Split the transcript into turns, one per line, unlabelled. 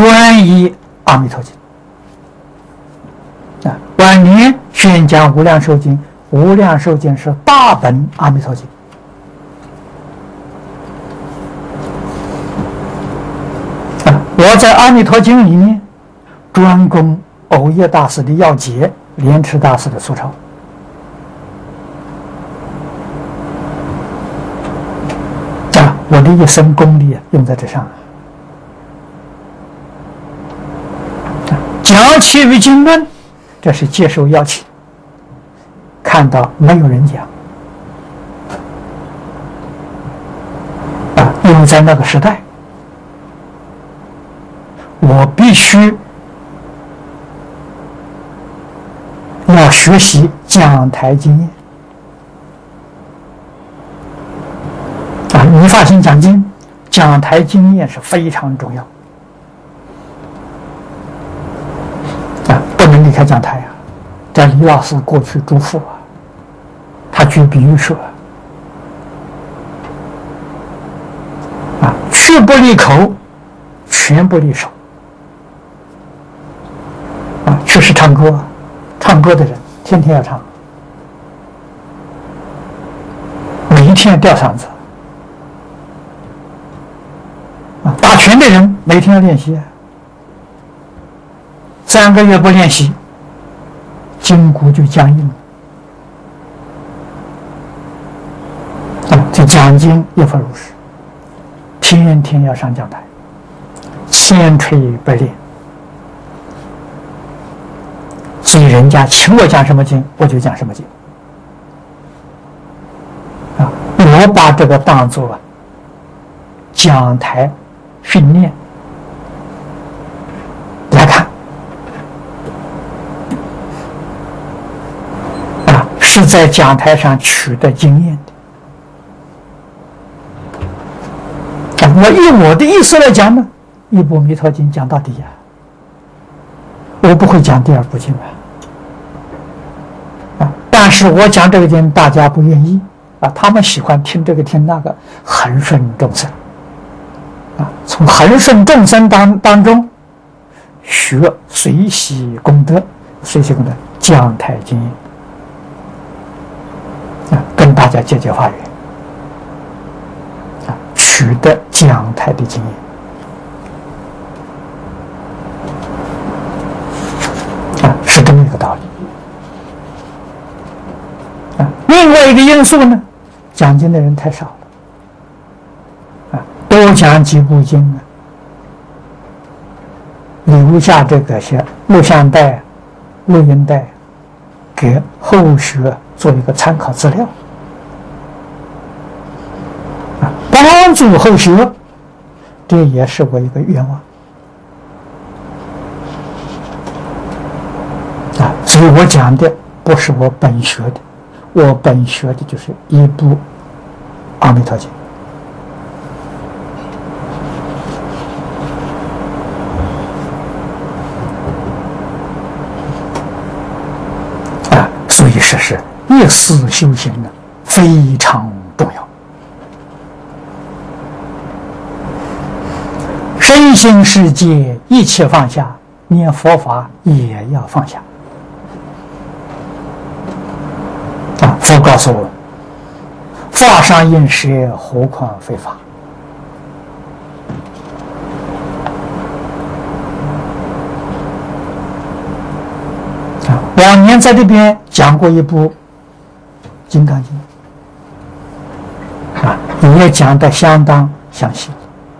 专译阿弥陀经啊。晚年宣讲无量寿经，无量寿经是大本阿弥陀经啊。我在阿弥陀经里面专攻藕益大师的要解，莲池大师的疏钞。我的一生功力用在这上，讲其于经论，这是接受邀请，看到没有人讲因为在那个时代，我必须要学习讲台经验。你发心讲经，讲台经验是非常重要不能离开讲台这李老师过去嘱咐他举比喻说去不离口，全不离手去是唱歌，唱歌的人天天要唱，每一天吊嗓子。打拳的人每天要练习3个月不练习，筋骨就僵硬了这讲经亦复如是，天天要上讲台，千锤百炼。所以人家请我讲什么经，我就讲什么经我把这个当作讲台训练来看是在讲台上取得经验的我以我的意思来讲呢，一部弥陀经讲到底我不会讲第二部经但是我讲这个经大家不愿意他们喜欢听这个听那个，恒顺众生从恒顺众生当中学随喜功德，随喜功德讲台经验跟大家结结法缘取得讲台的经验是这么一个道理另外一个因素呢，讲经的人太少了多讲几部经留下这个些录像带、录音带，给后学做一个参考资料帮助后学，这也是我一个愿望所以我讲的不是我本学的，我本学的就是一部阿弥陀经所以是一丝修行非常重要，身心世界一切放下，念佛法也要放下佛告诉我，法上应舍，何况非法往年在这边讲过一部《金刚经》也讲得相当详细